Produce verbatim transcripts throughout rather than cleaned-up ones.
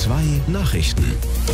zwei Nachrichten.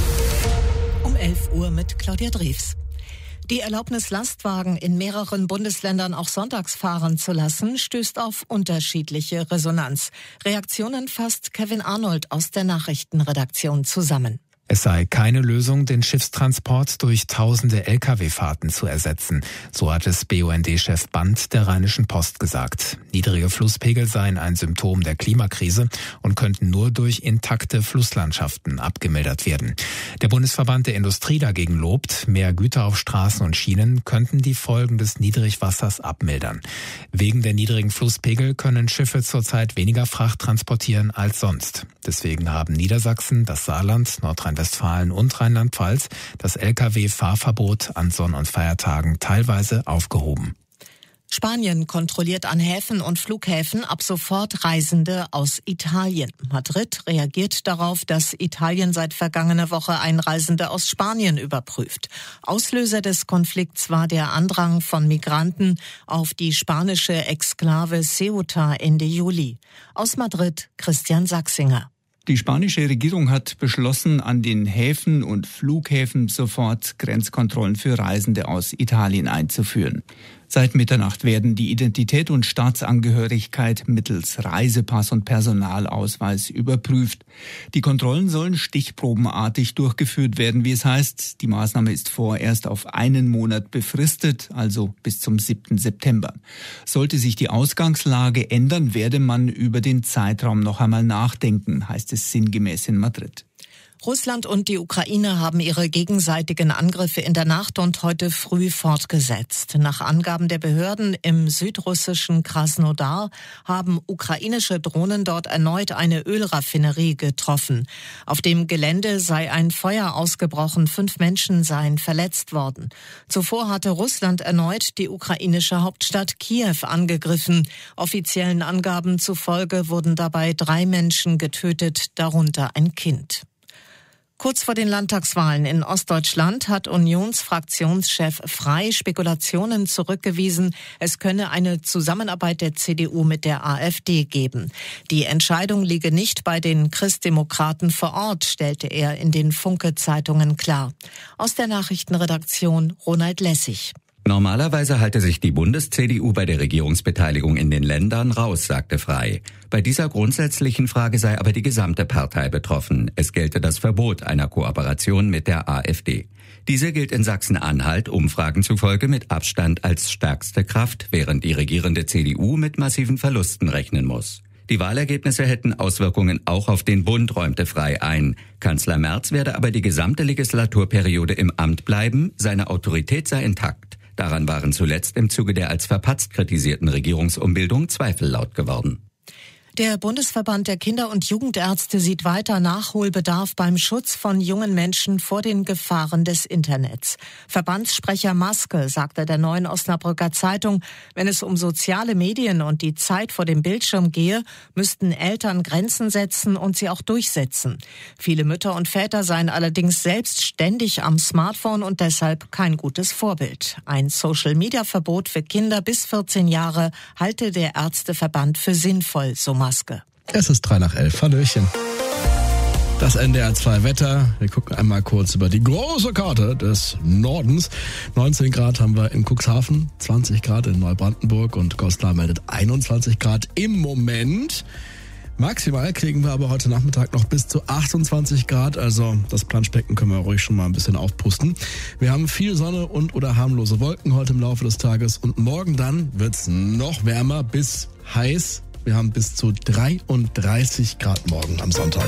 Um elf Uhr mit Claudia Drews. Die Erlaubnis, Lastwagen in mehreren Bundesländern auch sonntags fahren zu lassen, stößt auf unterschiedliche Resonanz. Reaktionen fasst Kevin Arnold aus der Nachrichtenredaktion zusammen. Es sei keine Lösung, den Schiffstransport durch tausende L K W-Fahrten zu ersetzen. So hat es B U N D-Chef Band der Rheinischen Post gesagt. Niedrige Flusspegel seien ein Symptom der Klimakrise und könnten nur durch intakte Flusslandschaften abgemildert werden. Der Bundesverband der Industrie dagegen lobt, mehr Güter auf Straßen und Schienen könnten die Folgen des Niedrigwassers abmildern. Wegen der niedrigen Flusspegel können Schiffe zurzeit weniger Fracht transportieren als sonst. Deswegen haben Niedersachsen, das Saarland, Nordrhein-Westfalen und Rheinland-Pfalz das L K W-Fahrverbot an Sonn- und Feiertagen teilweise aufgehoben. Spanien kontrolliert an Häfen und Flughäfen ab sofort Reisende aus Italien. Madrid reagiert darauf, dass Italien seit vergangener Woche Einreisende aus Spanien überprüft. Auslöser des Konflikts war der Andrang von Migranten auf die spanische Exklave Ceuta Ende Juli. Aus Madrid Christian Sachsinger. Die spanische Regierung hat beschlossen, an den Häfen und Flughäfen sofort Grenzkontrollen für Reisende aus Italien einzuführen. Seit Mitternacht werden die Identität und Staatsangehörigkeit mittels Reisepass und Personalausweis überprüft. Die Kontrollen sollen stichprobenartig durchgeführt werden, wie es heißt. Die Maßnahme ist vorerst auf einen Monat befristet, also bis zum siebten September. Sollte sich die Ausgangslage ändern, werde man über den Zeitraum noch einmal nachdenken, heißt es sinngemäß in Madrid. Russland und die Ukraine haben ihre gegenseitigen Angriffe in der Nacht und heute früh fortgesetzt. Nach Angaben der Behörden im südrussischen Krasnodar haben ukrainische Drohnen dort erneut eine Ölraffinerie getroffen. Auf dem Gelände sei ein Feuer ausgebrochen, fünf Menschen seien verletzt worden. Zuvor hatte Russland erneut die ukrainische Hauptstadt Kiew angegriffen. Offiziellen Angaben zufolge wurden dabei drei Menschen getötet, darunter ein Kind. Kurz vor den Landtagswahlen in Ostdeutschland hat Unionsfraktionschef Frey Spekulationen zurückgewiesen, es könne eine Zusammenarbeit der C D U mit der AfD geben. Die Entscheidung liege nicht bei den Christdemokraten vor Ort, stellte er in den Funke-Zeitungen klar. Aus der Nachrichtenredaktion Ronald Lessig. Normalerweise halte sich die Bundes-C D U bei der Regierungsbeteiligung in den Ländern raus, sagte Frey. Bei dieser grundsätzlichen Frage sei aber die gesamte Partei betroffen. Es gelte das Verbot einer Kooperation mit der AfD. Diese gilt in Sachsen-Anhalt Umfragen zufolge mit Abstand als stärkste Kraft, während die regierende C D U mit massiven Verlusten rechnen muss. Die Wahlergebnisse hätten Auswirkungen auch auf den Bund, räumte Frey ein. Kanzler Merz werde aber die gesamte Legislaturperiode im Amt bleiben, seine Autorität sei intakt. Daran waren zuletzt im Zuge der als verpatzt kritisierten Regierungsumbildung Zweifel laut geworden. Der Bundesverband der Kinder- und Jugendärzte sieht weiter Nachholbedarf beim Schutz von jungen Menschen vor den Gefahren des Internets. Verbandssprecher Maske sagte der Neuen Osnabrücker Zeitung, wenn es um soziale Medien und die Zeit vor dem Bildschirm gehe, müssten Eltern Grenzen setzen und sie auch durchsetzen. Viele Mütter und Väter seien allerdings selbst ständig am Smartphone und deshalb kein gutes Vorbild. Ein Social-Media-Verbot für Kinder bis vierzehn Jahre halte der Ärzteverband für sinnvoll, so Maske. Es ist drei nach elf. Hallöchen. Das N D R zwei Wetter. Wir gucken einmal kurz über die große Karte des Nordens. neunzehn Grad haben wir in Cuxhaven, zwanzig Grad in Neubrandenburg und Goslar meldet einundzwanzig Grad im Moment. Maximal kriegen wir aber heute Nachmittag noch bis zu achtundzwanzig Grad, also das Planschbecken können wir ruhig schon mal ein bisschen aufpusten. Wir haben viel Sonne und oder harmlose Wolken heute im Laufe des Tages und morgen dann wird's noch wärmer bis heiß. Wir haben bis zu dreiunddreißig Grad morgen am Sonntag.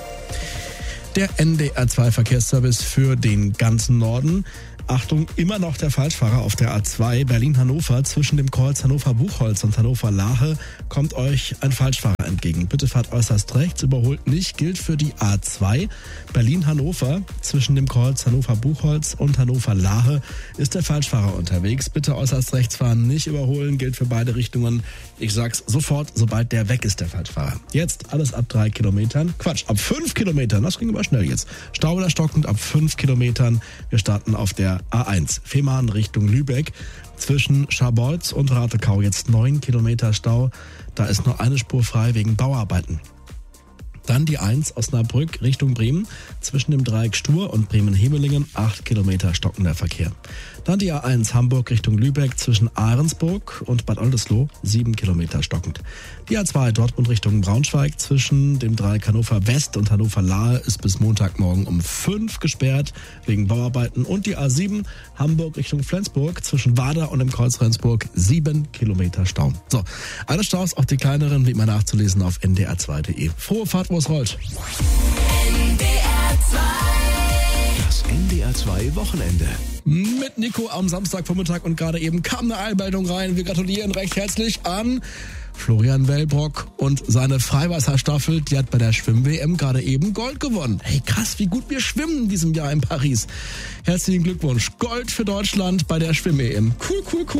Der N D R zwei Verkehrsservice für den ganzen Norden. Achtung, immer noch der Falschfahrer auf der A zwei Berlin-Hannover. Zwischen dem Kreuz Hannover-Buchholz und Hannover-Lahe kommt euch ein Falschfahrer entgegen. Bitte fahrt äußerst rechts, überholt nicht. Gilt für die A zwei Berlin-Hannover. Zwischen dem Kreuz Hannover-Buchholz und Hannover-Lahe ist der Falschfahrer unterwegs. Bitte äußerst rechts fahren, nicht überholen. Gilt für beide Richtungen. Ich sag's sofort, sobald der weg ist, der Falschfahrer. Jetzt alles ab drei Kilometern. Quatsch, ab fünf Kilometern. Das ging aber schnell jetzt. Stau oder stockend ab fünf Kilometern. Wir starten auf der A eins, Fehmarn Richtung Lübeck. Zwischen Scharbeutz und Ratekau jetzt neun Kilometer Stau. Da ist nur eine Spur frei wegen Bauarbeiten. Dann die eins Osnabrück Richtung Bremen. Zwischen dem Dreieck Stur und Bremen-Hemelingen acht Kilometer stockender Verkehr. Dann die A eins Hamburg Richtung Lübeck zwischen Ahrensburg und Bad Oldesloe sieben Kilometer stockend. Die A zwei Dortmund Richtung Braunschweig zwischen dem Dreieck Hannover West und Hannover Lahe ist bis Montagmorgen um fünf gesperrt wegen Bauarbeiten. Und die A sieben Hamburg Richtung Flensburg zwischen Wader und dem Kreuz Rendsburg sieben Kilometer Stau. So, alle Staus, auch die kleineren, wie immer nachzulesen auf n d r zwei punkt d e. Frohe Fahrt, wo es rollt. N D R zwei. Das N D R zwei Wochenende. Mit Nico am Samstagvormittag und gerade eben kam eine Eilmeldung rein. Wir gratulieren recht herzlich an Florian Wellbrock und seine Freiwasserstaffel. Die hat bei der Schwimm-W M gerade eben Gold gewonnen. Hey, krass, wie gut wir schwimmen in diesem Jahr in Paris. Herzlichen Glückwunsch. Gold für Deutschland bei der Schwimm-W M. Cool, cool, cool.